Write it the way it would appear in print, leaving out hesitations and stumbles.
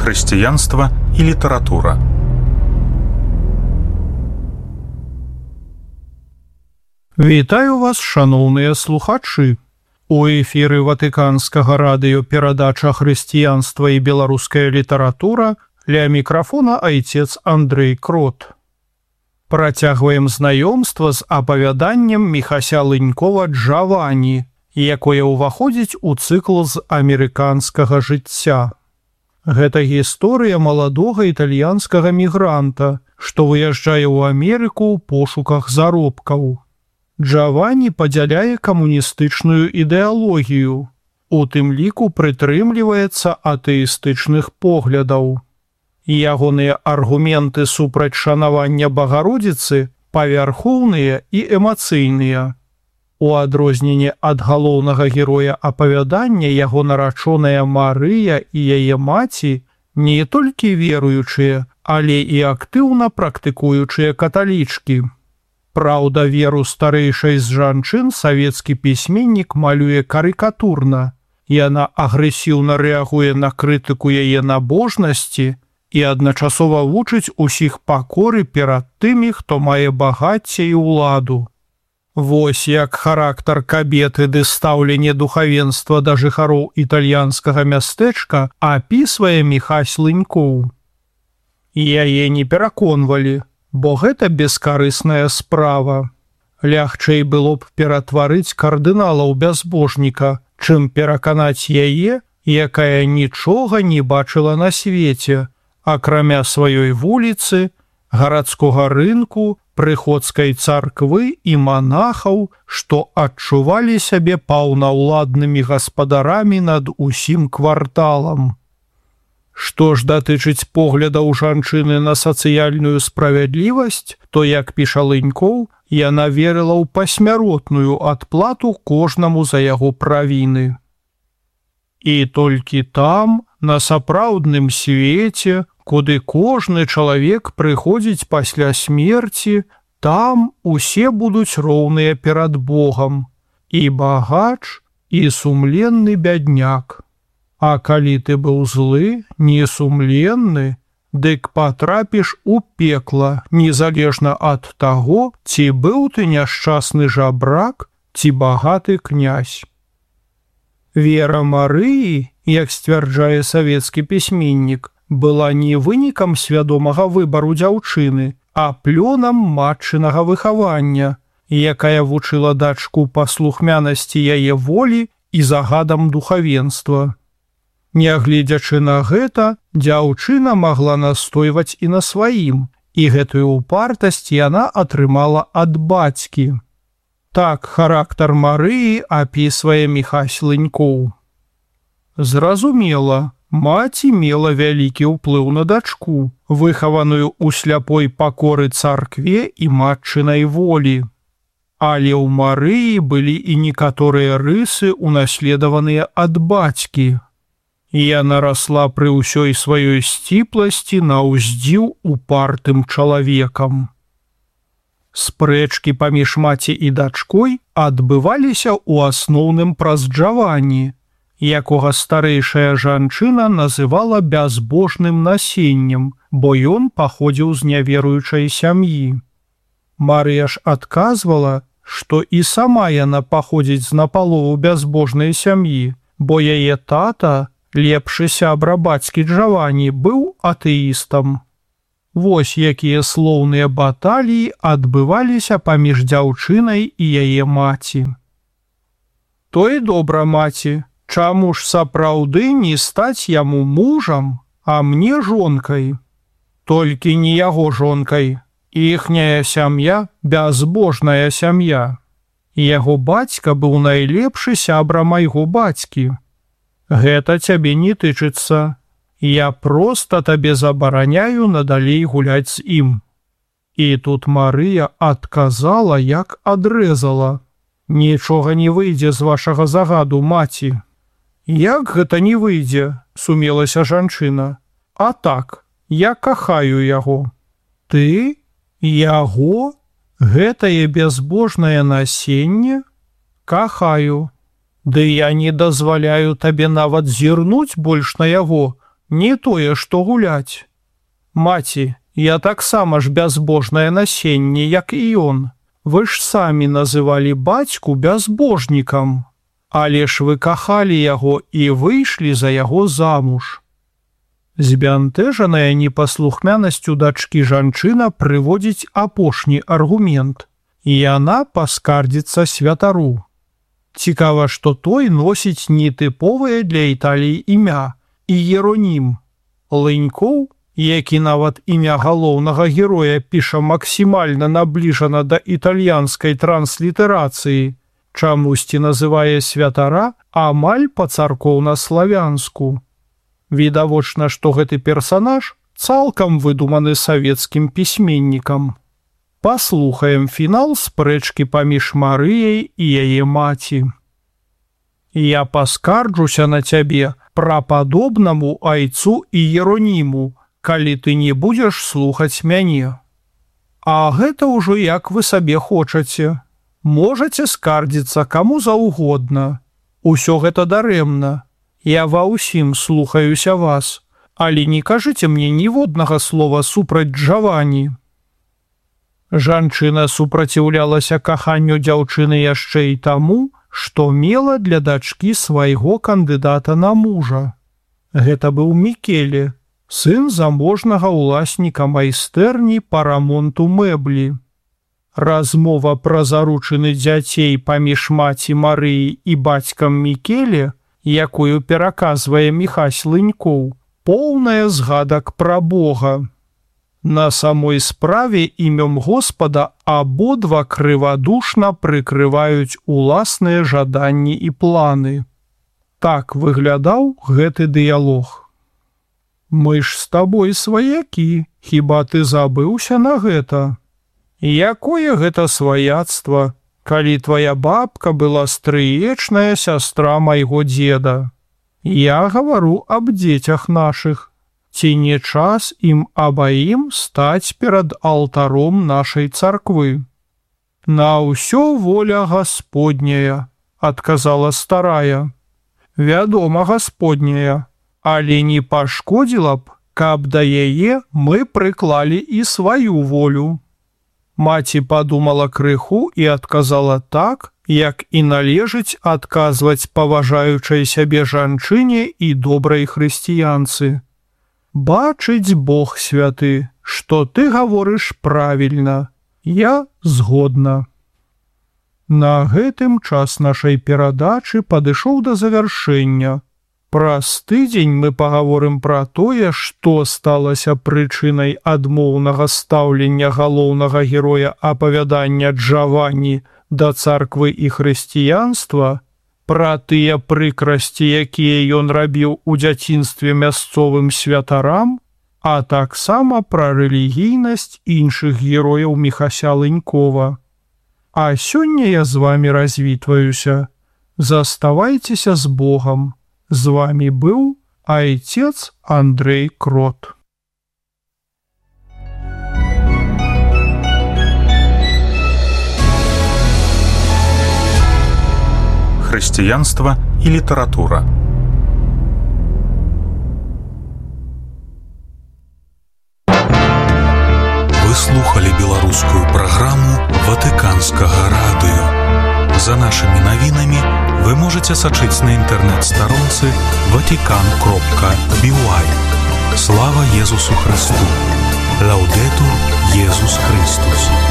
хрысціянства і літаратура. Вітаю вас, шаноўныя слухачы! У эфіры Ватыканскага радыё перадача «Хрысціянства і беларуская літаратура», ля мікрафона айцец Андрэй Крот. Працягваем знаёмства з апавяданнем Міхася Лынькова «Джавані», якое ўваходзіць у цыкл з амерыканскага жыцця. Гэта гісторыя маладога італьянскага мігранта, што выязджае ў Амерыку ў пошуках заробкаў. Джавані падзяляе камуністычную ідэалогію, у тым ліку прытрымліваецца атэістычных поглядаў. Ягоныя аргументы супраць шанавання Багародзіцы павярхоўныя і эмацыйныя. У адрозненне ад галоўнага героя апавядання яго нарачоная Марыя і яе маці не толькі веруючыя, але і актыўна практыкуючыя каталічкі. Праўда, веру старэйшай з жанчын савецкі пісьменнік малюе карыкатурна. Яна агрэсіўна рэагуе на крытыку яе набожнасці і адначасова вучыць усіх пакоры перад тымі, хто мае багацце і ўладу. Вось як характар кабеты ды стаўленне духавенства да жыхароў італьянскага мястэчка апісвае Міхась Лынькоў. Яе не пераконвалі, бо гэта бескарысная справа. Лягчэй было б ператварыць кардынала ў бязбожніка, чым пераканаць яе, якая нічога не бачыла на свеце, акрамя сваёй вуліцы, гарадскога рынку, прыходскай царквы і манахаў, што адчувалі сябе паўнаўладнымі гаспадарамі над усім кварталам. Што ж датычыць поглядаў жанчыны на сацыяльную справядлівасць, то, як піша Лынькоў, яна верыла ў пасмяротную адплату кожнаму за яго правіны. І толькі там, на сапраўдным свеце, куды кожны чалавек прыходзіць пасля смерці, там усе будуць роўныя перад Богам, і багач, і сумленны бядняк. А калі ты быў злы, несумленны, дык патрапіш у пекла, незалежна ад таго, ці быў ты няшчасны жабрак, ці багаты князь. Вера Марыі, як сцвярджае савецкі пісьменнік, была не вынікам свядомага выбару дзяўчыны, а плёнам матчынага выхавання, якая вучыла дачку паслухмянасці яе волі і загадам духавенства. Нягледзячы на гэта, дзяўчына магла настойваць і на сваім, і гэтую упартасць яна атрымала ад бацькі. Так характар Марыі апісвае Міхась Лынькоў. Зразумела, маці мела вялікі ўплыў на дачку, выхаваную ў сляпой пакоры царкве і матчынай волі. Але ў Марыі былі і некаторыя рысы, унаследаваныя ад бацькі. Яна расла пры ўсёй сваёй сціпласці на ўздзіў упартым чалавекам. Спрэчкі паміж маці і дачкой адбываліся ў асноўным праз Джавані, якога старэйшая жанчына называла бязбожным насеннем, бо ён паходзіў з няверуючай сям'і. Марыя ж адказвала, што і сама яна паходзіць з напалову бязбожнай сям'і, бо яе тата, лепшы сябра бацькі Джавані, быў атэістам. Вось якія слоўныя баталіі адбываліся паміж дзяўчынай і яе маці. То і добра, маці, чаму ж сапраўды не стаць яму мужам, а мне жонкай? Толькі не яго жонкай. Іхняя сям'я – бязбожная сям'я. Яго бацька быў найлепшы сябра майго бацькі. Гэта цябе не тычыцца. Я проста табе забараняю надалей гуляць з ім. І тут Марыя адказала, як адрэзала. Нічога не выйдзе з вашага загаду, маці. Як гэта не выйдзе, сумелася жанчына. А так, я кахаю яго. Ты? Яго? Гэтае бязбожнае насенне? Кахаю. Ды я не дазваляю табе нават зірнуць больш на яго, Не тое, што гуляць. Маці, я таксама ж бязбожнае насенне, як і ён. Вы ж самі называлі бацьку бязбожнікам. Але ж вы кахалі яго і выйшлі за яго замуж. Збянтэжаная непаслухмянасцю дачкі жанчына прыводзіць апошні аргумент. І яна паскардзіцца святару. Цікава, што той носіць нетыповае для Італіі імя – Іеронім. Лынькоў, які нават імя галоўнага героя піша максімальна набліжана да італьянскай транслітэрацыі, чамусьці называе святара амаль па-царкоўна-славянску. Відавочна, што гэты персанаж цалкам выдуманы савецкім пісьменнікам. Паслухаем фінал спрэчкі паміж Марыяй і яе маці. «Я паскарджуся на цябе прападобнаму айцу Іероніму, калі ты не будзеш слухаць мяне. А гэта ўжо як вы сабе хочаце. Можаце скардзіцца каму заўгодна. Усё гэта дарэмна. Я ва ўсім слухаюся вас, але не кажыце мне ніводнага слова супраць Джавані». Жанчына супраціўлялася каханню дзяўчыны яшчэ і таму, што мела для дачкі свайго кандыдата на мужа. Гэта быў Мікеле, сын заможнага ўласніка майстэрні па рамонту мэблі. Размова пра заручыны дзяцей паміж маці Марыі і бацькам Мікеле, якую пераказвае Міхась Лынькоў, поўная згадак пра Бога. На самой справе імем Господа абодва крывадушна прыкрываюць уласныя жаданні і планы. Так выглядаў гэты дыялог. «Мы ж з табой сваякі, хіба ты забыўся на гэта? Якое гэта сваяцтва, калі твая бабка была стрыечная сястра майго дзеда? Я гавару аб дзецях нашых. Ці не час ім абаім стаць перад алтаром нашай царквы?» «На ўсё воля Гасподняя», адказала старая. «Вядома, Гасподняя, але не пашкодзіла б, каб да яе мы прыклалі і сваю волю». Маці падумала крыху і адказала так, як і належыць адказваць паважаючай сябе жанчыне і добрай хрысціянцы. «Бачыць Бог святы, што ты гаворыш правільна. Я згодна». На гэтым час нашай перадачы падышоў да завяршэння. Праз тыдзень мы пагаворым пра тое, што сталася прычынай адмоўнага стаўлення галоўнага героя апавядання Джавані да царквы і хрысціянства, пра тыя прыкрасці, якія ён рабіў у дзяцінстве мясцовым святарам, а таксама пра рэлігійнасць іншых герояў Міхася Лынькова. А сёння я з вамі развітваюся. Заставайцеся з Богам. З вамі быў айцец Андрэй Крот. Хрысціянства і літаратура. Вы слухали беларускую праграму Ватыканскага радыё. За нашымі навінамі вы можаце сачыць на інтэрнэт-старонцы vatican.by. Слава Езусу Хрысту! Лаўдэтур Езус Христус!